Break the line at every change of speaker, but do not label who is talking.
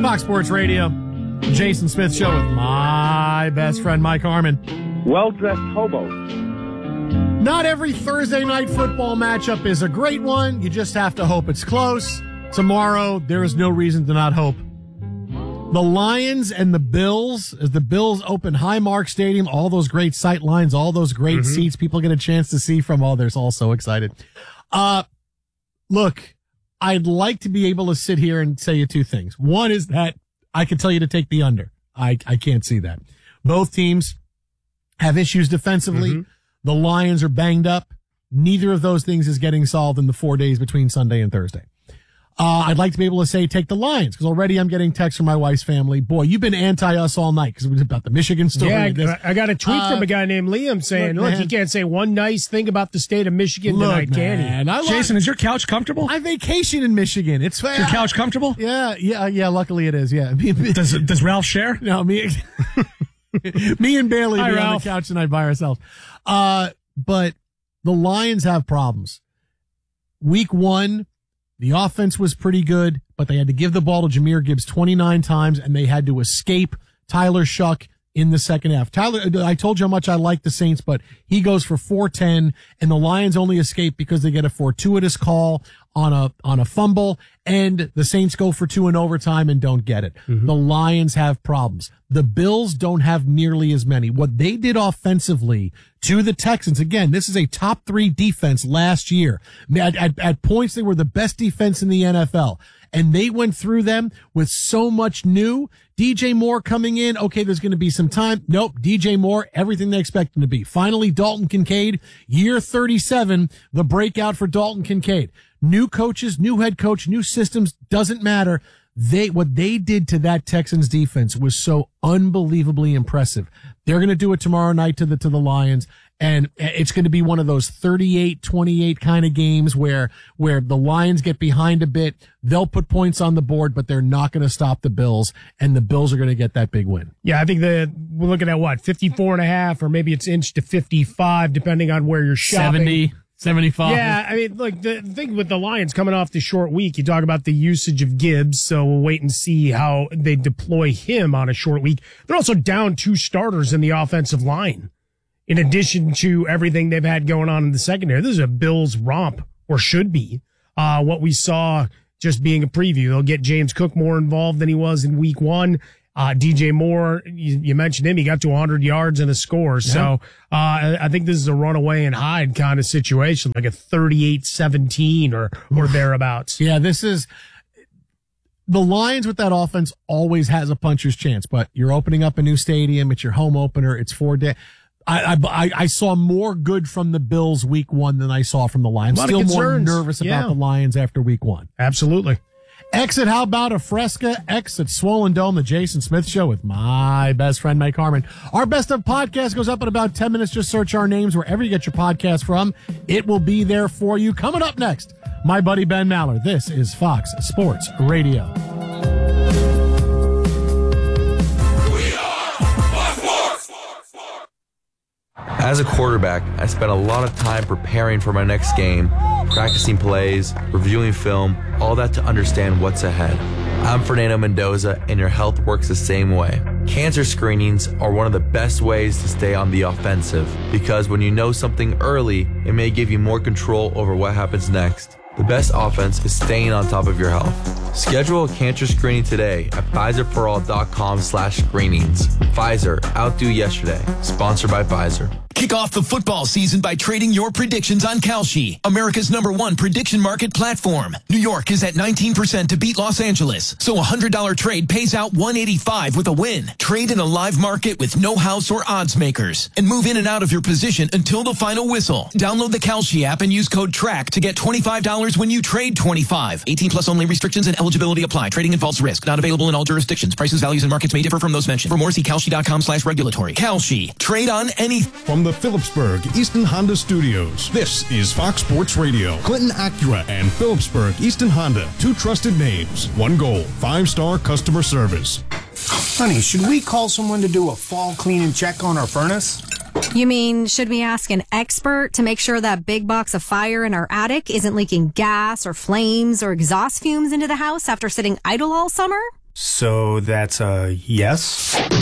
Fox Sports Radio, Jason Smith Show with my best friend, Mike Harmon.
Well-dressed hobos.
Not every Thursday night football matchup is a great one. You just have to hope it's close. Tomorrow, there is no reason to not hope. The Lions and the Bills, as the Bills open Highmark Stadium, all those great sight lines, all those great seats people get a chance to see from. Oh, they're all so excited. Look, I'd like to be able to sit here and tell you two things. One is that I can tell you to take the under. I can't see that. Both teams have issues defensively. The Lions are banged up. Neither of those things is getting solved in the 4 days between Sunday and Thursday. I'd like to be able to say take the Lions, because already I'm getting texts from my wife's family. Boy, you've been anti-us all night because it was about the Michigan story.
Yeah, I got a tweet from a guy named Liam saying, look, you can't say one nice thing about the state of Michigan tonight, can you?
Jason, is your couch comfortable?
I vacation in Michigan. It's fair.
Is your couch comfortable?
Yeah. Luckily it is. Yeah.
Does Ralph share?
No, me and Bailey
Hi,
be
Ralph.
on the couch tonight by ourselves. But the Lions have problems. Week 1, the offense was pretty good, but they had to give the ball to Jahmyr Gibbs 29 times, and they had to escape Tyler Shuck in the second half. Tyler, I told you how much I like the Saints, but he goes for 410, and the Lions only escape because they get a fortuitous call on a fumble, and the Saints go for 2 in overtime and don't get it. The Lions have problems. The Bills don't have nearly as many. What they did offensively to the Texans, again, this is a top 3 defense last year. At points, they were the best defense in the NFL. And they went through them with so much new. DJ Moore coming in. Okay, there's going to be some time. Nope. DJ Moore, everything they expect him to be. Finally, Dalton Kincaid, year 37, the breakout for Dalton Kincaid. New coaches, new head coach, new systems, doesn't matter. What they did to that Texans defense was so unbelievably impressive. They're going to do it tomorrow night to the Lions. And it's going to be one of those 38-28 kind of games where the Lions get behind a bit. They'll put points on the board, but they're not going to stop the Bills, and the Bills are going to get that big win.
Yeah, I think we're looking at 54.5, or maybe it's inched to 55, depending on where you're shopping.
70, 75.
Yeah, I mean, look, the thing with the Lions coming off the short week, you talk about the usage of Gibbs, so we'll wait and see how they deploy him on a short week. They're also down 2 starters in the offensive line, in addition to everything they've had going on in the secondary. This is a Bills romp, or should be. What we saw just being a preview. They'll get James Cook more involved than he was in week 1. DJ Moore, you mentioned him. He got to 100 yards and a score. Yeah. So I think this is a runaway and hide kind of situation, like a 38-17 or thereabouts.
Yeah, this is the Lions with that offense always has a puncher's chance, but you're opening up a new stadium. It's your home opener. It's 4 days. I saw more good from the Bills week 1 than I saw from the Lions. Still more nervous about the Lions after week 1.
Absolutely.
Exit, how about a Fresca? Exit Swollen Dome, the Jason Smith Show with my best friend, Mike Harmon. Our Best of podcast goes up in about 10 minutes. Just search our names wherever you get your podcast from. It will be there for you. Coming up next, my buddy Ben Maller. This is Fox Sports Radio.
As a quarterback, I spent a lot of time preparing for my next game, practicing plays, reviewing film, all that to understand what's ahead. I'm Fernando Mendoza, and your health works the same way. Cancer screenings are one of the best ways to stay on the offensive, because when you know something early, it may give you more control over what happens next. The best offense is staying on top of your health. Schedule a cancer screening today at PfizerForAll.com/screenings. Pfizer, outdo yesterday. Sponsored by Pfizer.
Kick off the football season by trading your predictions on Kalshi, America's #1 prediction market platform. New York is at 19% to beat Los Angeles, so a $100 trade pays out $185 with a win. Trade in a live market with no house or odds makers, and move in and out of your position until the final whistle. Download the Kalshi app and use code TRACK to get $25 when you trade $25. 18 plus only. Restrictions and eligibility apply. Trading involves risk. Not available in all jurisdictions. Prices, values, and markets may differ from those mentioned. For more, see Kalshi.com/regulatory. Kalshi. Trade on any.
From the Phillipsburg Easton Honda Studios, this is Fox Sports Radio. Clinton Acura and Phillipsburg Easton Honda, 2 trusted names, 1 goal, 5-star customer service.
Honey, should we call someone to do a fall clean and check on our furnace?
You mean, should we ask an expert to make sure that big box of fire in our attic isn't leaking gas or flames or exhaust fumes into the house after sitting idle all summer?
So that's a yes?